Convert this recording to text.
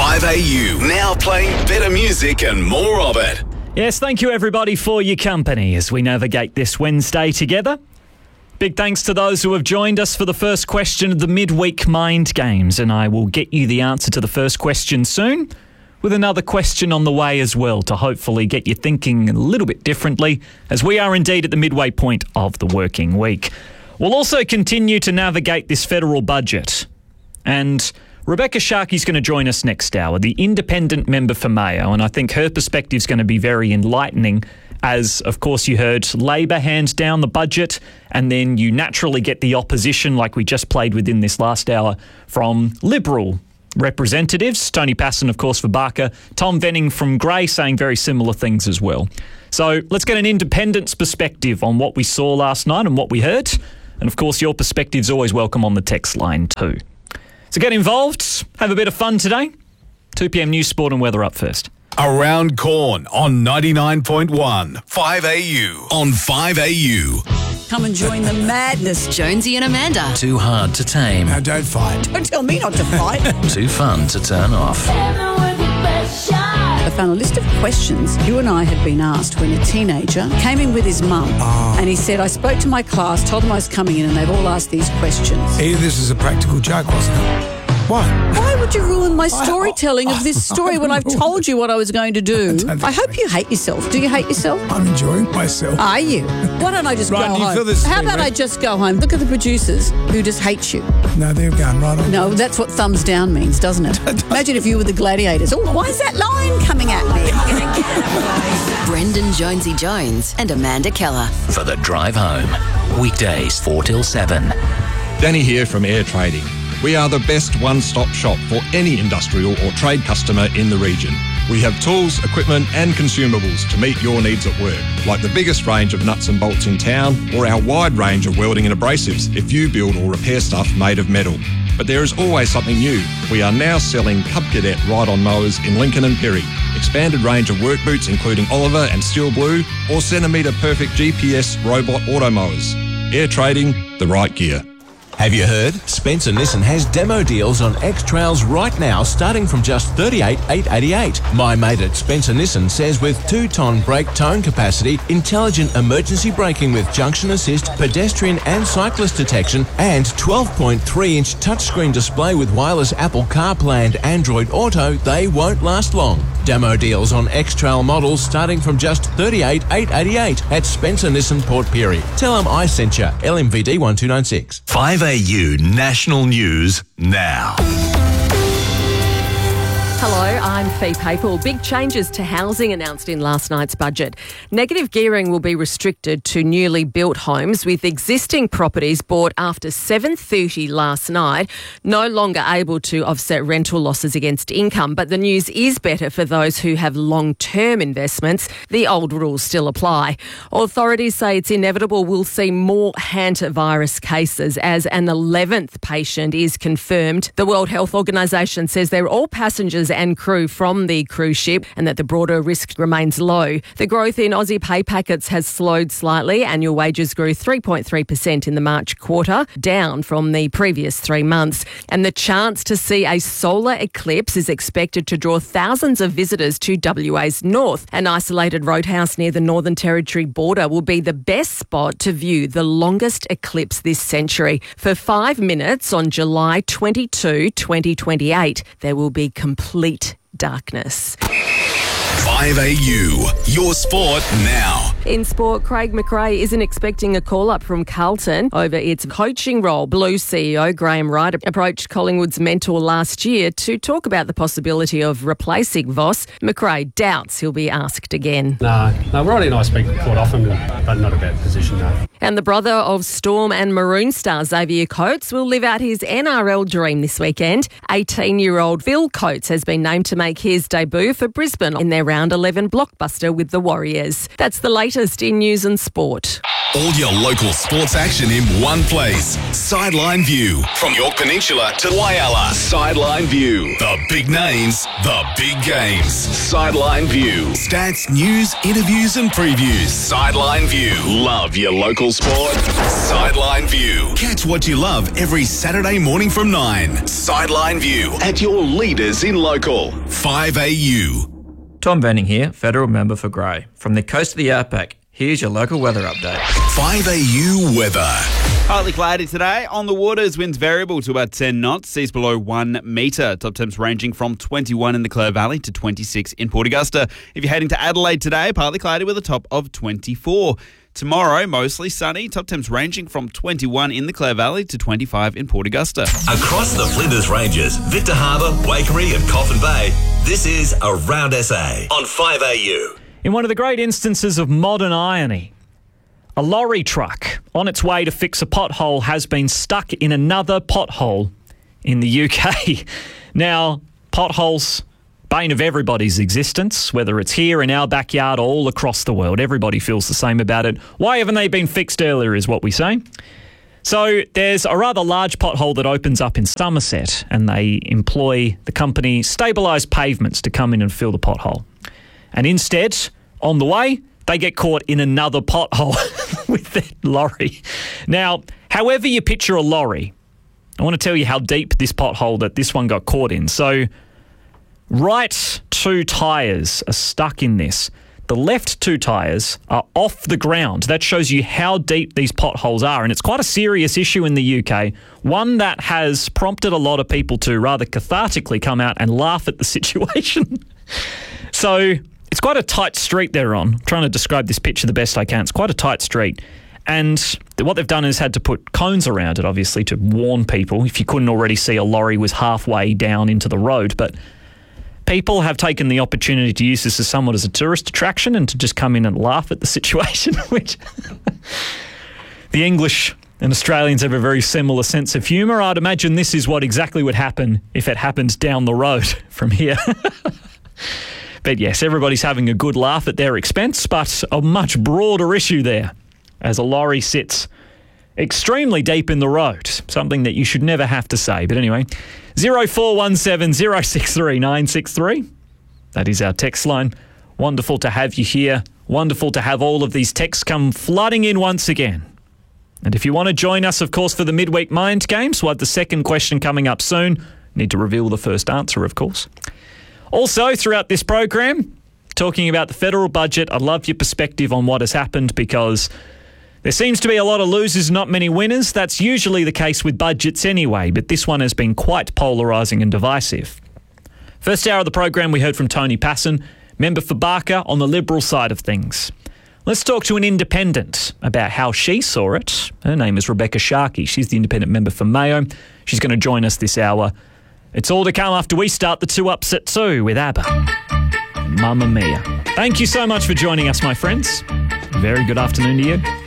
5AU, now playing better music and more of it. Yes, thank you everybody for your company as we navigate this Wednesday together. Big thanks to those who have joined us for the first question of the midweek Mind Games, and I will get you the answer to the first question soon, with another question on the way as well to hopefully get you thinking a little bit differently, as we are indeed at the midway point of the working week. We'll also continue to navigate this federal budget, and Rebecca Sharkey's going to join us next hour, the independent member for Mayo, and I think her perspective's going to be very enlightening as, of course, you heard Labor hands down the budget, and then you naturally get the opposition, like we just played within this last hour, from Liberal representatives. Tony Passon, of course, for Barker. Tom Venning from Grey saying very similar things as well. So let's get an independent's perspective on what we saw last night and what we heard. And, of course, your perspective's always welcome on the text line too. So get involved, have a bit of fun today. 2 p.m. news, sport and weather up first. Around Corn on 99.1 5AU on 5AU. Come and join the madness. Jonesy and Amanda. Too hard to tame. Now don't fight. Don't tell me not to fight. Too fun to turn off. I found a list of questions you and I had been asked when a teenager came in with his mum. And he said, I spoke to my class, told them I was coming in, and they've all asked these questions. This is a practical joke, wasn't it? What? Why would you ruin my storytelling of this story when I've told you what I was going to do? I hope you hate yourself. Do you hate yourself? I'm enjoying myself. Are you? Why don't I just Right, go do you home? feel this How thing, about right? I just go home? Look at the producers who just hate you. No, they're going right on. No, that's what thumbs down means, doesn't it? Imagine if you were the gladiators. Oh, why is that lion coming at me? Brendan Jonesy Jones and Amanda Keller. For the drive home. Weekdays 4 till 7. Danny here from Air Trading. We are the best one-stop shop for any industrial or trade customer in the region. We have tools, equipment and consumables to meet your needs at work, like the biggest range of nuts and bolts in town or our wide range of welding and abrasives if you build or repair stuff made of metal. But there is always something new. We are now selling Cub Cadet ride-on mowers in Lincoln and Perry, expanded range of work boots including Oliver and Steel Blue, or Centimetre Perfect GPS robot auto mowers. Air Trading, the right gear. Have you heard? Spencer Nissan has demo deals on X-Trails right now starting from just $38,888. My mate at Spencer Nissan says with 2-ton brake tone capacity, intelligent emergency braking with junction assist, pedestrian and cyclist detection, and 12.3-inch touchscreen display with wireless Apple CarPlay and Android Auto, they won't last long. Demo deals on X-Trail models starting from just $38,888 at Spencer Nissan Port Pirie. Tell them I sent you. LMVD 1296. 5AU National News now. Hello, I'm Fee Papal. Big changes to housing announced in last night's budget. Negative gearing will be restricted to newly built homes, with existing properties bought after 7:30 last night no longer able to offset rental losses against income. But the news is better for those who have long-term investments. The old rules still apply. Authorities say it's inevitable we'll see more hantavirus cases as an 11th patient is confirmed. The World Health Organisation says they're all passengers and crew from the cruise ship and that the broader risk remains low. The growth in Aussie pay packets has slowed slightly. Annual wages grew 3.3% in the March quarter, down from the previous 3 months. And the chance to see a solar eclipse is expected to draw thousands of visitors to WA's north. An isolated roadhouse near the Northern Territory border will be the best spot to view the longest eclipse this century. For 5 minutes on July 22, 2028, there will be complete darkness. 5AU, your sport now. In sport, Craig McRae isn't expecting a call-up from Carlton over its coaching role. Blues CEO Graham Wright approached Collingwood's mentor last year to talk about the possibility of replacing Voss. McRae doubts he'll be asked again. No, Roddy and I speak quite often, but not about position, no. And the brother of Storm and Maroon star Xavier Coates will live out his NRL dream this weekend. 18-year-old Phil Coates has been named to make his debut for Brisbane in their Round 11 blockbuster with the Warriors. That's the latest latest in news and sport. All your local sports action in one place. Sideline View. From York Peninsula to Whyalla. Sideline View. The big names, the big games. Sideline View. Stats, news, interviews and previews. Sideline View. Love your local sport? Sideline View. Catch what you love every Saturday morning from 9. Sideline View. At your leaders in local. 5AU. Tom Benning here, Federal Member for Grey. From the coast of the Outback, here's your local weather update. 5AU weather. Partly cloudy today. On the waters, winds variable to about 10 knots, seas below 1 metre. Top temps ranging from 21 in the Clare Valley to 26 in Port Augusta. If you're heading to Adelaide today, partly cloudy with a top of 24. Tomorrow, mostly sunny. Top temps ranging from 21 in the Clare Valley to 25 in Port Augusta. Across the Flinders Ranges, Victor Harbour, Waikerie and Coffin Bay, this is Around SA on 5AU. In one of the great instances of modern irony, a lorry truck on its way to fix a pothole has been stuck in another pothole in the UK. Now, potholes, bane of everybody's existence, whether it's here in our backyard or all across the world. Everybody feels the same about it. Why haven't they been fixed earlier is what we say. So there's a rather large pothole that opens up in Somerset, and they employ the company Stabilised Pavements to come in and fill the pothole. And instead, on the way, they get caught in another pothole with their lorry. Now, however you picture a lorry, I want to tell you how deep this pothole that this one got caught in. So, right 2 tyres are stuck in this. The left 2 tyres are off the ground. That shows you how deep these potholes are. And it's quite a serious issue in the UK, one that has prompted a lot of people to rather cathartically come out and laugh at the situation. So it's quite a tight street they're on. I'm trying to describe this picture the best I can. It's quite a tight street. And what they've done is had to put cones around it, obviously, to warn people. If you couldn't already see, a lorry was halfway down into the road. But people have taken the opportunity to use this as somewhat as a tourist attraction and to just come in and laugh at the situation, which the English and Australians have a very similar sense of humour. I'd imagine this is what exactly would happen if it happened down the road from here. But yes, everybody's having a good laugh at their expense, but a much broader issue there as a lorry sits extremely deep in the road, something that you should never have to say. But anyway, 0417 063 963. That is our text line. Wonderful to have you here. Wonderful to have all of these texts come flooding in once again. And if you want to join us, of course, for the Midweek Mind Games, we'll have the second question coming up soon. Need to reveal the first answer, of course. Also, throughout this program, talking about the federal budget, I'd love your perspective on what has happened because there seems to be a lot of losers, not many winners. That's usually the case with budgets anyway, but this one has been quite polarising and divisive. First hour of the program, we heard from Tony Passon, member for Barker on the Liberal side of things. Let's talk to an independent about how she saw it. Her name is Rebecca Sharkey. She's the independent member for Mayo. She's going to join us this hour. It's all to come after we start the 2 Ups at 2 with ABBA. Mamma Mia. Thank you so much for joining us, my friends. Very good afternoon to you.